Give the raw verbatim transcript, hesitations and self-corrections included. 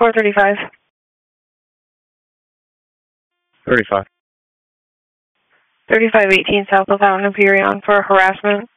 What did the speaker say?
four thirty-five. thirty-five. thirty-five eighteen South of Fountain Imperion for harassment.